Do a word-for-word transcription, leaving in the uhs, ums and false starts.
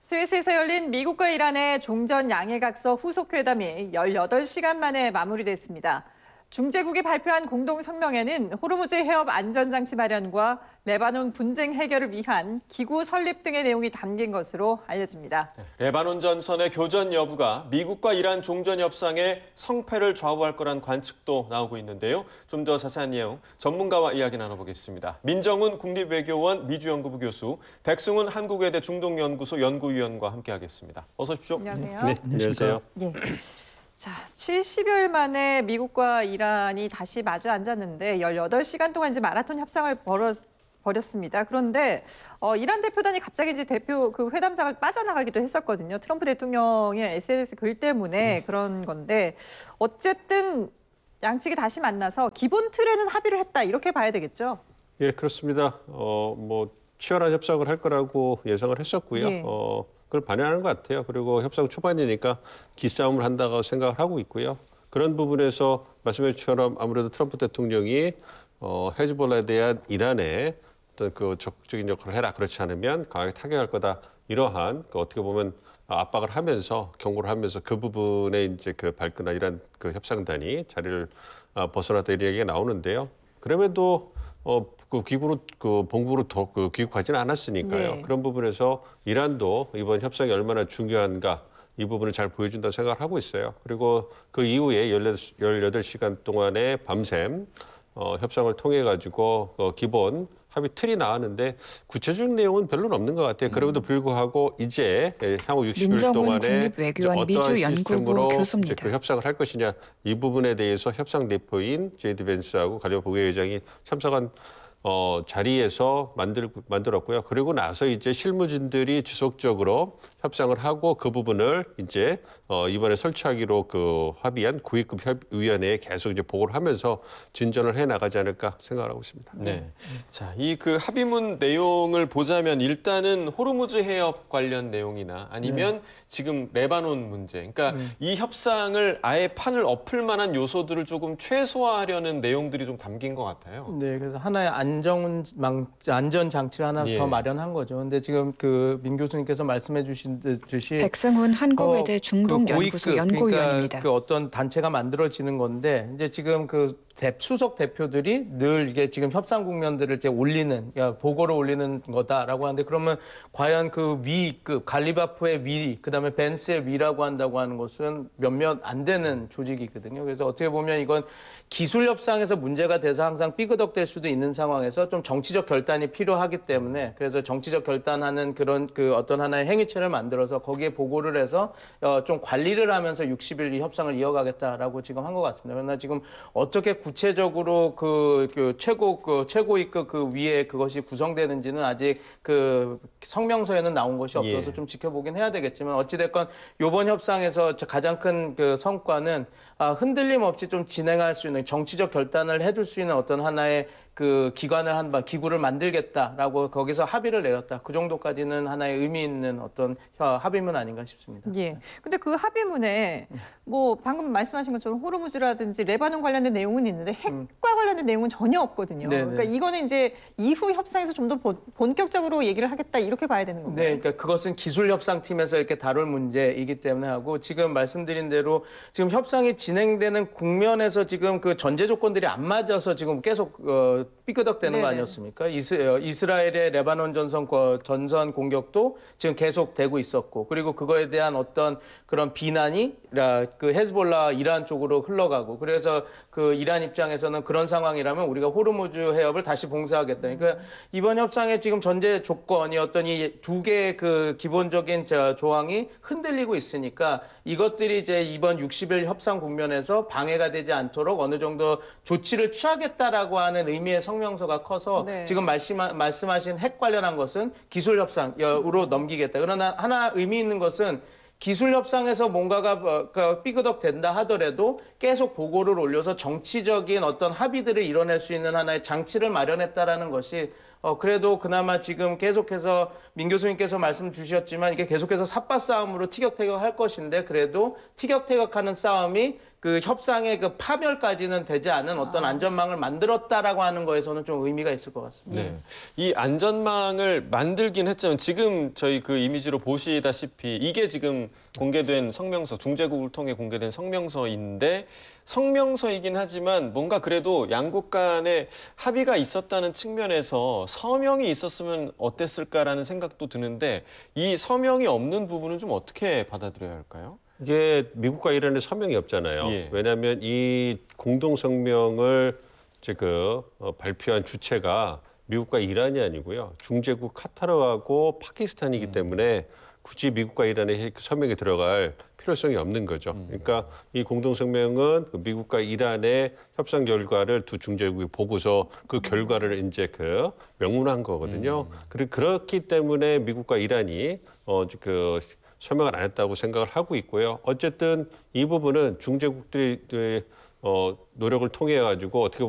스위스에서 열린 미국과 이란의 종전 양해각서 후속 회담이 열여덟 시간 만에 마무리됐습니다. 중재국이 발표한 공동 성명에는 호르무즈 해협 안전장치 마련과 레바논 분쟁 해결을 위한 기구 설립 등의 내용이 담긴 것으로 알려집니다. 레바논 전선의 교전 여부가 미국과 이란 종전 협상의 성패를 좌우할 거란 관측도 나오고 있는데요. 좀 더 자세한 내용 전문가와 이야기 나눠보겠습니다. 민정훈 국립외교원 미주연구부 교수, 백승훈 한국외대 중동연구소 연구위원과 함께하겠습니다. 어서 오십시오. 안녕하세요. 네, 안녕하세요. 예. 자, 칠십여일 만에 미국과 이란이 다시 마주 앉았는데 열여덟 시간 동안 이제 마라톤 협상을 벌였, 벌였습니다. 그런데 어, 이란 대표단이 갑자기 이제 대표 그 회담장을 빠져나가기도 했었거든요. 트럼프 대통령의 에스엔에스 글 때문에 그런 건데 어쨌든 양측이 다시 만나서 기본 틀에는 합의를 했다 이렇게 봐야 되겠죠? 예, 그렇습니다. 어, 뭐 치열한 협상을 할 거라고 예상을 했었고요. 예. 어, 그걸 반영하는 것 같아요. 그리고 협상 초반이니까 기싸움을 한다고 생각을 하고 있고요. 그런 부분에서 말씀해 주처럼 아무래도 트럼프 대통령이 어, 헤즈볼라에 대한 이란의 어떤 그 적극적인 역할을 해라. 그렇지 않으면 강하게 타격할 거다. 이러한 그 어떻게 보면 압박을 하면서 경고를 하면서 그 부분에 이제 그 발끈한 이란 그 협상단이 자리를 아, 벗어났다 이런 얘기가 나오는데요. 그럼에도 어, 그 기구로 그 본국으로 더 그 귀국하지는 않았으니까요. 네. 그런 부분에서 이란도 이번 협상이 얼마나 중요한가 이 부분을 잘 보여준다고 생각을 하고 있어요. 그리고 그 이후에 열여덟 시간 동안의 밤샘 어, 협상을 통해 가지고 어, 기본 합의 틀이 나왔는데 구체적인 내용은 별로는 없는 것 같아요. 그럼에도 불구하고 이제 향후 육십 일 동안에 국립외교원 어떠한 미주연구부 시스템으로 교수입니다. 이제 그 협상을 할 것이냐 이 부분에 대해서 협상 대표인 제이디 벤스하고 가리오 부회장이 참석한 어, 자리에서 만들, 만들었고요. 그리고 나서 이제 실무진들이 지속적으로 협상을 하고 그 부분을 이제 어, 이번에 설치하기로 그 합의한 고위급 협의위원회에 계속 이제 보고를 하면서 진전을 해 나가지 않을까 생각을 하고 있습니다. 네. 자, 이 그 합의문 내용을 보자면 일단은 호르무즈 해협 관련 내용이나 아니면 네. 지금 레바논 문제. 그러니까 음. 이 협상을 아예 판을 엎을 만한 요소들을 조금 최소화하려는 내용들이 좀 담긴 것 같아요. 네, 그래서 하나의 안전 안전 장치를 하나 예. 더 마련한 거죠. 근데 지금 그 민 교수님께서 말씀해 주신 듯이 백승훈 한국외대 어, 중동연구소 그 연구위원입니다. 그러니까 그 어떤 단체가 만들어지는 건데 이제 지금 그 대, 수석 대표들이 늘 이게 지금 협상 국면들을 이제 올리는 그러니까 보고를 올리는 거다라고 하는데 그러면 과연 그 위급 갈리바프의 위 그다음에 벤스의 위라고 한다고 하는 것은 몇몇 안 되는 조직이거든요. 그래서 어떻게 보면 이건 기술 협상에서 문제가 돼서 항상 삐그덕될 수도 있는 상황에서 좀 정치적 결단이 필요하기 때문에 그래서 정치적 결단하는 그런 그 어떤 하나의 행위체를 만들어서 거기에 보고를 해서 어, 좀 관리를 하면서 육십 일 이 협상을 이어가겠다라고 지금 한 것 같습니다. 그러나 지금 어떻게 구체적으로 그, 그 최고 그 최고위급 그 위에 그것이 구성되는지는 아직 그 성명서에는 나온 것이 없어서 예. 좀 지켜보긴 해야 되겠지만 어찌됐건 이번 협상에서 가장 큰 그 성과는 아, 흔들림 없이 좀 진행할 수 있는 정치적 결단을 해줄 수 있는 어떤 하나의 그 기관을 한번 기구를 만들겠다라고 거기서 합의를 내렸다. 그 정도까지는 하나의 의미 있는 어떤 합의문 아닌가 싶습니다. 예. 근데 그 합의문에 뭐 방금 말씀하신 것처럼 호르무즈라든지 레바논 관련된 내용은 있는데 핵과 음. 관련된 내용은 전혀 없거든요. 네네. 그러니까 이거는 이제 이후 협상에서 좀 더 본격적으로 얘기를 하겠다 이렇게 봐야 되는 건가요? 네, 그러니까 그것은 기술 협상팀에서 이렇게 다룰 문제이기 때문에 하고 지금 말씀드린 대로 지금 협상이 진행되는 국면에서 지금 그 전제 조건들이 안 맞아서 지금 계속 어, 삐끄덕대는 네네. 거 아니었습니까? 이스, 이스라엘의 레바논 전선, 전선 공격도 지금 계속되고 있었고 그리고 그거에 대한 어떤 그런 비난이 그 헤즈볼라 이란 쪽으로 흘러가고 그래서 그 이란 입장에서는 그런 상황이라면 우리가 호르무즈 해협을 다시 봉쇄하겠다. 그러니까 이번 협상의 지금 전제 조건이었던 이 두 개의 그 기본적인 조항이 흔들리고 있으니까 이것들이 이제 이번 육십 일 협상 국면에서 방해가 되지 않도록 어느 정도 조치를 취하겠다라고 하는 의미의 성명서가 커서 네. 지금 말씀, 말씀하신 핵 관련한 것은 기술 협상으로 넘기겠다. 그러나 하나 의미 있는 것은 기술 협상에서 뭔가가 삐그덕 된다 하더라도 계속 보고를 올려서 정치적인 어떤 합의들을 이뤄낼 수 있는 하나의 장치를 마련했다라는 것이 어, 그래도 그나마 지금 계속해서 민 교수님께서 말씀 주셨지만 이게 계속해서 삿바 싸움으로 티격태격 할 것인데 그래도 티격태격하는 싸움이 그 협상의 그 파멸까지는 되지 않은 어떤 안전망을 만들었다라고 하는 거에서는 좀 의미가 있을 것 같습니다. 네. 이 안전망을 만들긴 했지만 지금 저희 그 이미지로 보시다시피 이게 지금 공개된 성명서, 중재국을 통해 공개된 성명서인데 성명서이긴 하지만 뭔가 그래도 양국 간에 합의가 있었다는 측면에서 서명이 있었으면 어땠을까라는 생각도 드는데 이 서명이 없는 부분은 좀 어떻게 받아들여야 할까요? 이게 미국과 이란의 서명이 없잖아요. 예. 왜냐하면 이 공동 성명을 지금 어, 발표한 주체가 미국과 이란이 아니고요. 중재국 카타르하고 파키스탄이기 때문에 굳이 미국과 이란의 서명에 들어갈 필요성이 없는 거죠. 그러니까 이 공동 성명은 그 미국과 이란의 협상 결과를 두 중재국이 보고서 그 결과를 이제 그 명문화한 거거든요. 그리고 그렇기 때문에 미국과 이란이 어 그 서명을 안 했다고 생각을 하고 있고요. 어쨌든 이 부분은 중재국들이 어, 노력을 통해 가지고 어떻게